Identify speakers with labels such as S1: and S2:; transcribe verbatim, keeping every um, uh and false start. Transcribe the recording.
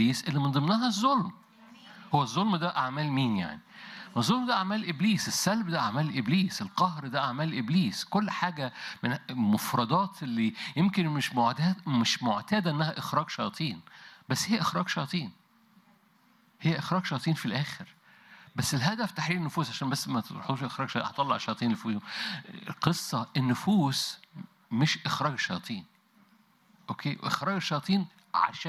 S1: إبليس اللي من ضمنها الظلم. هو الظلم ده أعمال مين يعني؟ الظلم ده أعمال إبليس، السلب ده أعمال إبليس، القهر ده أعمال إبليس، كل حاجة من مفردات اللي يمكن مش معتاد مش معتادة إنها إخراج شياطين، بس هي إخراج شياطين، هي إخراج شياطين في الآخر. بس الهدف تحرير النفوس، عشان بس ما تروحوش إخراج شياطين هطلع الشياطين اللي فيهم. القصة النفوس مش إخراج الشياطين، أوكي؟ إخراج الشياطين عشان